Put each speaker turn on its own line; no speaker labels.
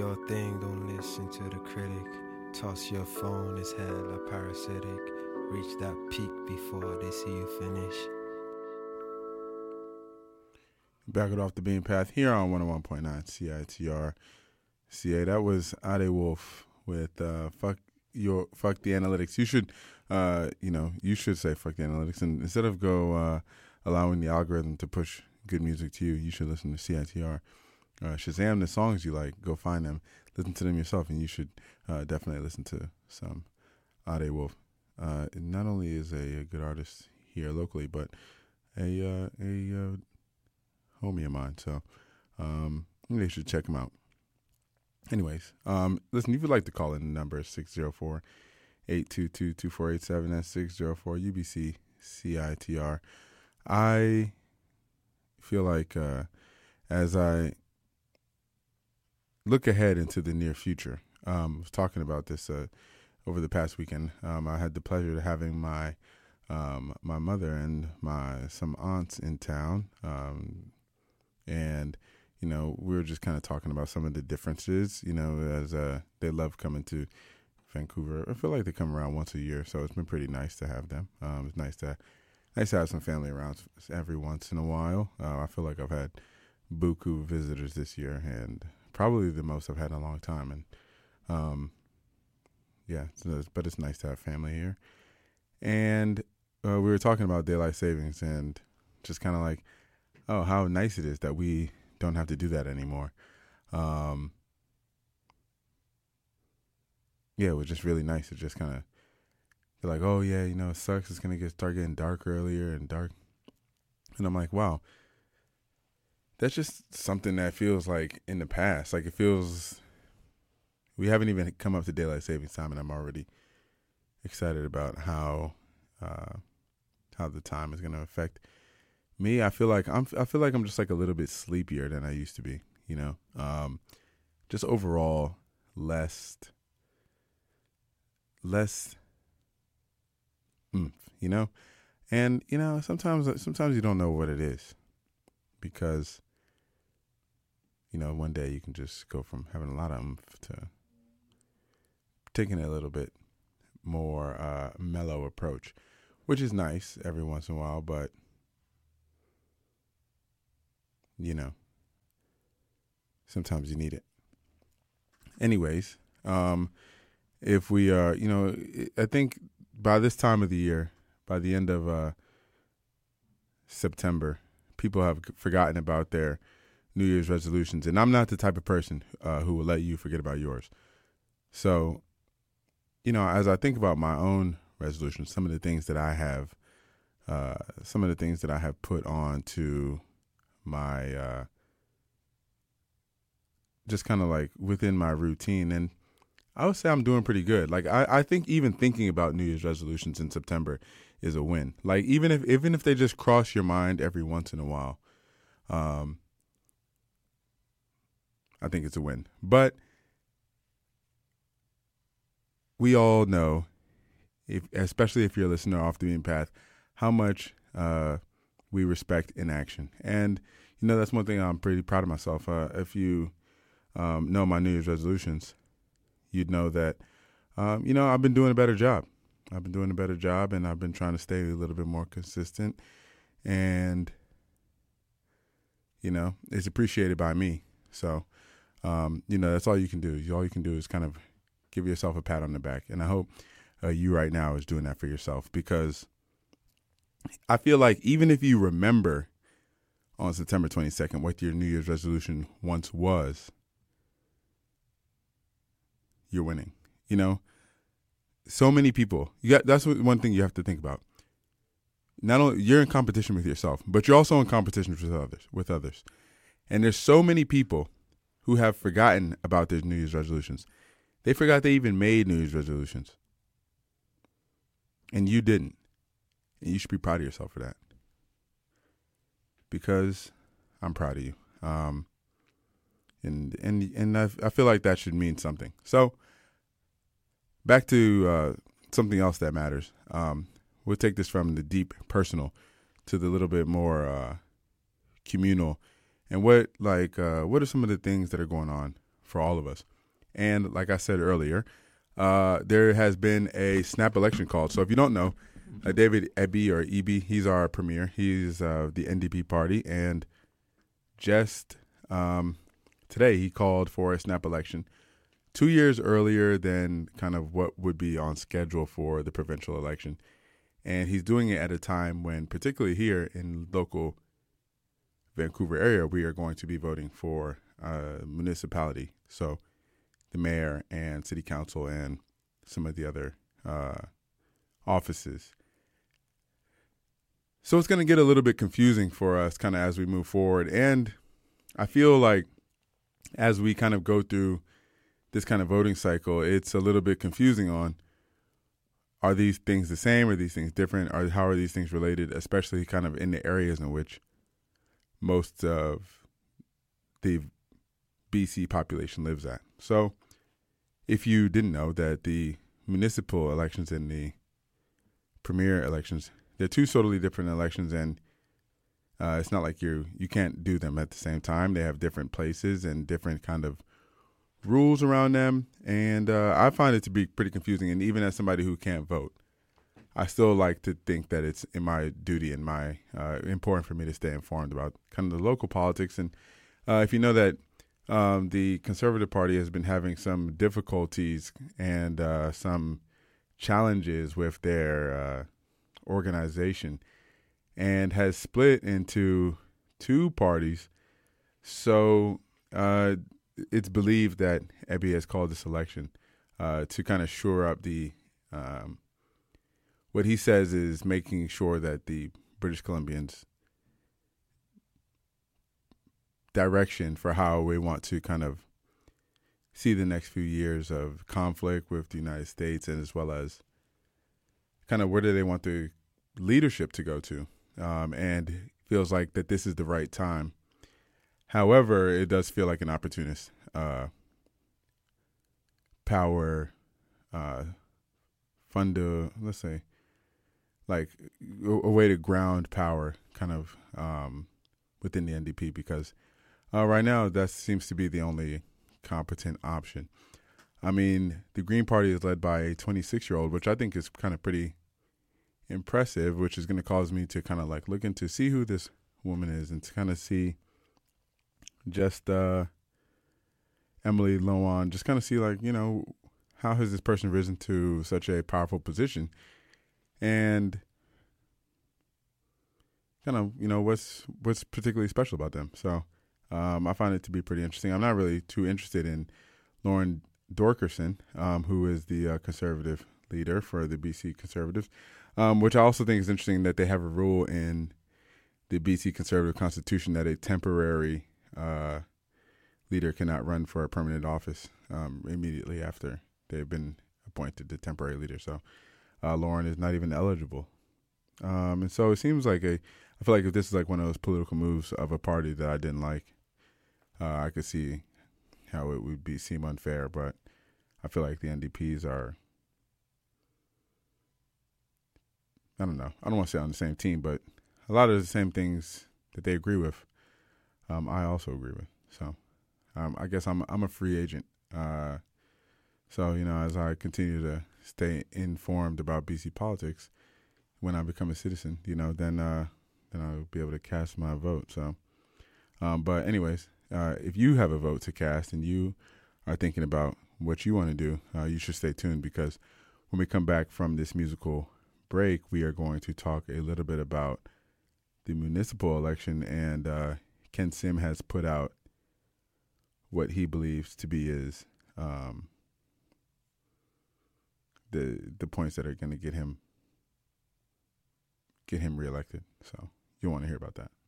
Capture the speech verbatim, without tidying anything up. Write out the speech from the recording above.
Your thing, don't listen to the critic. Toss your phone, it's hella parasitic. Reach that peak before they see you finish.
Back it off the beam path here on one oh one point nine C I T R C A. That was Ade Wolf with uh, fuck your fuck the analytics. You should, uh, you know, you should say fuck the analytics, and instead of go uh, allowing the algorithm to push good music to you, you should listen to C I T R. Uh, Shazam the songs you like, go find them, listen to them yourself, and you should uh, definitely listen to some Ade Wolf. Uh, not only is a, a good artist here locally, but a uh, a uh, homie of mine, so um, you should check him out. Anyways, um, listen, if you'd like to call in, the number is six oh four, eight two two, two four eight seven. That's six oh four U B C C I T R. I feel like uh, as I look ahead into the near future, um, I was talking about this uh, over the past weekend. Um, I had the pleasure of having my um, my mother and my some aunts in town, um, and you know we were just kind of talking about some of the differences. You know, as uh, they love coming to Vancouver. I feel like they come around once a year, so it's been pretty nice to have them. Um, it's nice to nice to have some family around every once in a while. Uh, I feel like I've had buku visitors this year, and probably the most I've had in a long time. And um, yeah, it's, but it's nice to have family here. And uh, we were talking about daylight savings and just kind of like, oh, how nice it is that we don't have to do that anymore. Um, yeah, it was just really nice to just kind of be like, oh yeah, you know, it sucks. It's gonna get start getting dark earlier and dark. And I'm like, wow, that's just something that feels like in the past. Like it feels we haven't even come up to daylight savings time, and I'm already excited about how uh, how the time is gonna affect me. I feel like I'm I feel like I'm just like a little bit sleepier than I used to be. You know, um, just overall less less oomph. You know, and you know sometimes sometimes you don't know what it is because. You know, one day you can just go from having a lot of them to taking it a little bit more uh, mellow approach, which is nice every once in a while, but, you know, sometimes you need it. Anyways, um, if we are, you know, I think by this time of the year, by the end of uh, September, people have forgotten about their New Year's resolutions, and I'm not the type of person uh, who will let you forget about yours. So, you know, as I think about my own resolutions, some of the things that I have, uh, some of the things that I have put on to my, uh, just kind of like within my routine, and I would say I'm doing pretty good. Like I, I think even thinking about New Year's resolutions in September is a win. Like even if even if they just cross your mind every once in a while, um. I think it's a win. But we all know, if, especially if you're a listener off the beaten path, how much uh, we respect inaction. And, you know, that's one thing I'm pretty proud of myself. Uh, if you um, know my New Year's resolutions, you'd know that, um, you know, I've been doing a better job. I've been doing a better job, and I've been trying to stay a little bit more consistent. And, you know, it's appreciated by me. So, Um, you know, that's all you can do. All you can do is kind of give yourself a pat on the back. And I hope uh, you right now is doing that for yourself, because I feel like even if you remember on September twenty-second what your New Year's resolution once was, you're winning. You know, so many people, you got, that's one thing you have to think about. Not only you're in competition with yourself, but you're also in competition with others, with others. And there's so many people who have forgotten about their New Year's resolutions. They forgot they even made New Year's resolutions. And you didn't. And you should be proud of yourself for that. Because I'm proud of you. Um, and and and I, I feel like that should mean something. So, back to uh, something else that matters. Um, we'll take this from the deep personal to the little bit more uh, communal. And what like uh, what are some of the things that are going on for all of us? And like I said earlier, uh, there has been a snap election called. So if you don't know, uh, David Eby or Eby, he's our premier. He's uh, the N D P party. And just um, today he called for a snap election two years earlier than kind of what would be on schedule for the provincial election. And he's doing it at a time when, particularly here in local Vancouver area, we are going to be voting for uh, municipality. So the mayor and city council and some of the other uh, offices. So it's going to get a little bit confusing for us kind of as we move forward. And I feel like as we kind of go through this kind of voting cycle, it's a little bit confusing on, are these things the same? Are these things different? Or how are these things related, especially kind of in the areas in which most of the B C population lives at? So if you didn't know that the municipal elections and the premier elections, they're two totally different elections, and uh, it's not like you you can't do them at the same time. They have different places and different kind of rules around them, and uh, I find it to be pretty confusing. And even as somebody who can't vote, I still like to think that it's in my duty and my uh, important for me to stay informed about kind of the local politics. And uh, if you know that um, the Conservative Party has been having some difficulties and uh, some challenges with their uh, organization and has split into two parties, so uh, it's believed that Eby has called this election uh, to kind of shore up the, um, what he says is making sure that the British Columbians' direction for how we want to kind of see the next few years of conflict with the United States, and as well as kind of where do they want the leadership to go to, um, and feels like that this is the right time. However, it does feel like an opportunist uh, power uh, funda, let's say, like a, a way to ground power kind of um, within the N D P, because uh, right now that seems to be the only competent option. I mean, the Green Party is led by a twenty-six-year-old, which I think is kind of pretty impressive, which is going to cause me to kind of like look into, see who this woman is, and to kind of see just uh, Emily Loan, just kind of see like, you know, how has this person risen to such a powerful position, and kind of, you know, what's what's particularly special about them. So um, I find it to be pretty interesting. I'm not really too interested in Lauren Dorkerson, um, who is the uh, conservative leader for the B C Conservatives, um, which I also think is interesting that they have a rule in the B C Conservative Constitution that a temporary uh, leader cannot run for a permanent office um, immediately after they've been appointed the temporary leader. So uh, Lauren is not even eligible. Um, and so it seems like a, I feel like if this is like one of those political moves of a party that I didn't like, uh, I could see how it would be seem unfair, but I feel like the N D Ps are, I don't know, I don't want to say on the same team, but a lot of the same things that they agree with, um, I also agree with. So um, I guess I'm I'm a free agent. Uh, so, you know, as I continue to stay informed about B C politics, when I become a citizen, you know, then uh, then I'll be able to cast my vote. So, um, but anyways, uh, if you have a vote to cast and you are thinking about what you want to do, uh, you should stay tuned, because when we come back from this musical break, we are going to talk a little bit about the municipal election, and uh, Ken Sim has put out what he believes to be his um, the the points that are going to get him get him reelected. So you want to hear about that.